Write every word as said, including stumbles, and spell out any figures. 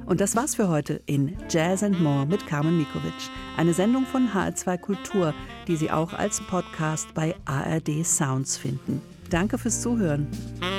Und das war's für heute in Jazz and More mit Carmen Mikovic. Eine Sendung von H R zwei Kultur, die Sie auch als Podcast bei A R D Sounds finden. Danke fürs Zuhören.